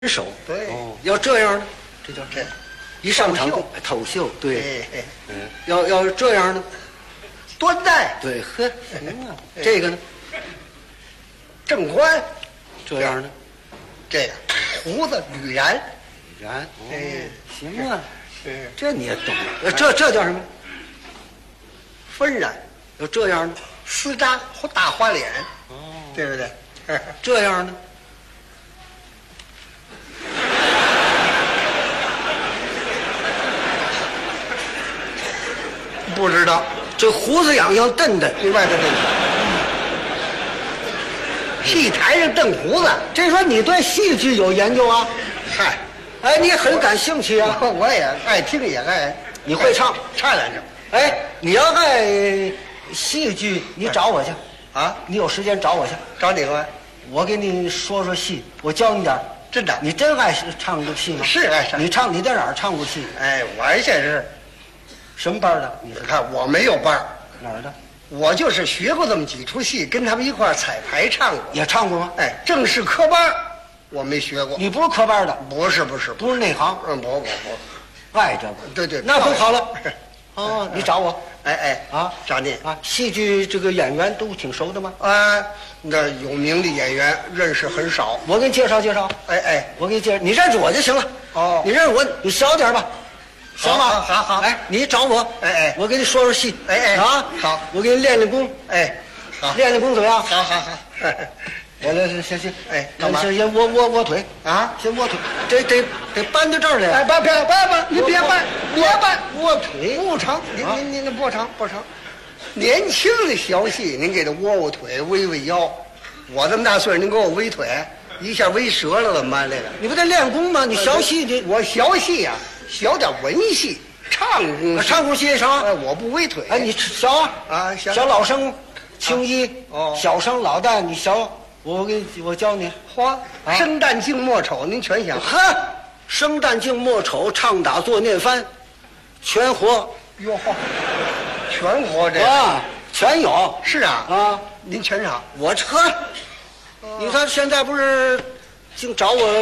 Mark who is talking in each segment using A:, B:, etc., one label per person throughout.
A: 手。
B: 对，
A: 要这样呢，这叫
B: 这
A: 一上场透秀，对，要这样呢，
B: 端带，
A: 对，呵，行啊。这个呢，
B: 正宽，
A: 这样呢，
B: 这个胡子吕然，
A: 然，行啊，这你也懂了。这叫什么？
B: 纷然，
A: 要这样呢，
B: 丝扎大花脸，对不对？
A: 这样呢，
B: 不知道，
A: 这胡子痒痒瞪的，
B: 另外的这个，戏台上瞪胡子，
A: 这说你对戏剧有研究啊？
B: 嗨，
A: 哎，你很感兴趣啊？
B: 我也爱听，也爱。
A: 你会唱？
B: 唱两句。
A: 哎，你要爱戏剧，你找我去
B: 啊！
A: 你有时间找我去，
B: 找你个，
A: 我给你说说戏，我教你点儿。
B: 真的，
A: 你真爱唱过戏吗？
B: 是爱唱。
A: 你在哪儿唱过戏？
B: 哎，我现是
A: 什么班的？你
B: 看我没有班，
A: 哪儿的？
B: 我就是学过这么几出戏，跟他们一块儿彩排唱过。
A: 也唱过吗？
B: 哎，正式科班我没学过。
A: 你不是科班的？
B: 不是，
A: 不是内行。
B: 不，
A: 爱这个。
B: 对对，
A: 那更好了。哦，你找我。
B: 哎啊，找你
A: 啊！戏剧这个演员都挺熟的吗？
B: 啊，那有名的演员认识很少。
A: 我给你介绍介绍。
B: 哎，
A: 我给你介绍，你认识我就行了。
B: 哦，
A: 你认识我，你小点吧，行吗？
B: 好。
A: 哎，你找我。
B: 哎，
A: 我给你说说戏。
B: 哎
A: 啊，
B: 好，
A: 我给你练练功。
B: 哎，好，
A: 练练功怎么样？
B: 好。
A: 我这行。
B: 哎，干嘛？
A: 先窝腿
B: 啊，
A: 先窝腿，得搬到这儿来。
B: 哎，别，你别搬，
A: 窝腿
B: 不成，您不成。年轻的小戏，您给他窝腿，微腰。我这么大岁数，您给我微腿，一下微折了，怎么办？这个
A: 你不得练功吗？你学戏
B: 我学戏呀，学点文戏，唱
A: 功戏什么？
B: 哎，我不微腿。
A: 哎，你学
B: 啊，
A: 小老生、青衣，
B: 哦，
A: 小生、老旦，你学，我教你。
B: 嚯，生旦净末丑，您全想。
A: 呵，生旦净末丑，唱打坐念翻，全活。
B: 哟嚯，全活这
A: 啊，全有。
B: 是啊，
A: 啊，
B: 您全场。
A: 我这，你看现在不是净找我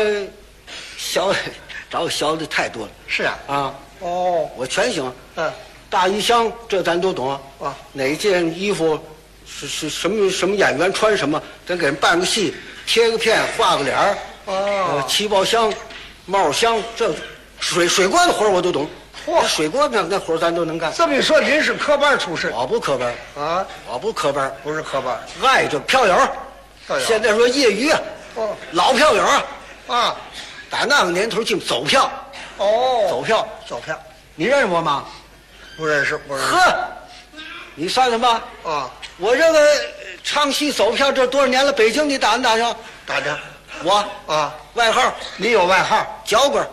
A: 学的太多了。
B: 是啊，
A: 啊，
B: 哦，
A: 我全行。大衣箱这咱都懂啊。哪件衣服是什么演员穿什么，咱给人办个戏，贴个片，画个脸儿。七宝箱、帽箱，这水锅的活我都懂。嚯，水锅那活咱都能干。
B: 这么一说，您是科班出身？
A: 我不科班
B: 啊，
A: 我不科班，
B: 不是科班，
A: 爱这票友。现在说业余啊，老票友
B: 啊，
A: 打那个年头净走票。走票，你认识我吗？
B: 不认识。
A: 呵，你算算吧。我这个唱戏走票这多少年了？北京你打没打上？
B: 打着。
A: 我外号，
B: 你有外号？
A: 嚼棍。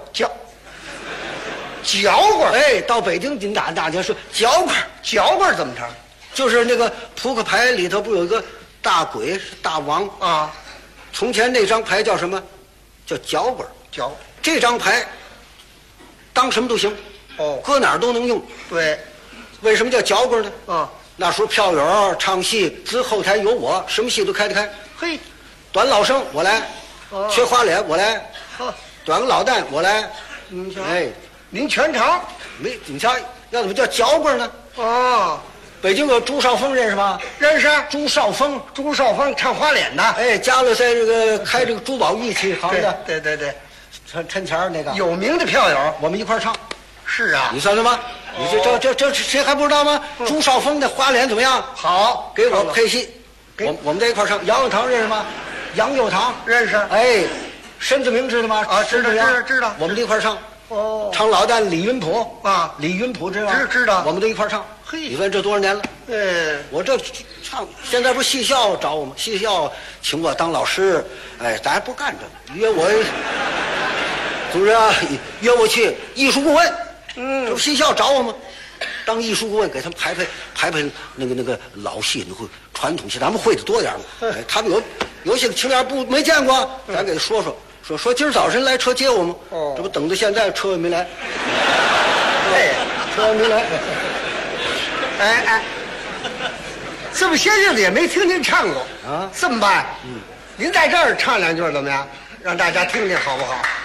B: 嚼棍。
A: 哎，到北京你打大家说嚼棍。
B: 嚼棍怎么唱？
A: 就是那个扑克牌里头不有一个大鬼是大王
B: 啊？
A: 从前那张牌叫什么？叫嚼棍。这张牌当什么都行。搁哪儿都能用。对。为什么叫嚼棍呢？那时候票友唱戏，自后台有我，什么戏都开得开。嘿，短老生我来，缺花脸我来，短个老旦我来。哎，
B: 您全场
A: 没？你瞧，要怎么叫嚼棍呢？北京有朱少峰认识吗？
B: 认识。
A: 朱少峰
B: 唱花脸的。
A: 哎，家里在这个开这个珠宝玉器行的。
B: 对，
A: 抻钱那个
B: 有名的票友，
A: 我们一块唱。
B: 是啊，
A: 你算算吧。你这谁还不知道吗？朱少峰的花脸怎么样？
B: 好，
A: 给我配戏。我们在一块唱。杨友堂认识吗？杨友堂
B: 认识。
A: 哎，申志明知道吗？
B: 知道。
A: 我们在一块唱。唱老旦李云普李云普知道吗？
B: 知道。
A: 我们都一块唱。嘿，你问这多少年了？我这唱，现在不是戏校找我吗？戏校请我当老师，哎，咱还不干这个，约我，主任约我去艺术顾问。这不戏校找我吗？当艺术顾问，给他们排那个老戏，那个传统戏，咱们会的多点嘛。哎，他们有些青年不没见过，咱给他说今儿早晨来车接我吗？这不等到现在车也没来。车也没来。
B: 哎，这么些日子也没听您唱过
A: 啊？
B: 这么办？您在这儿唱两句怎么样？ 让大家听听好不好？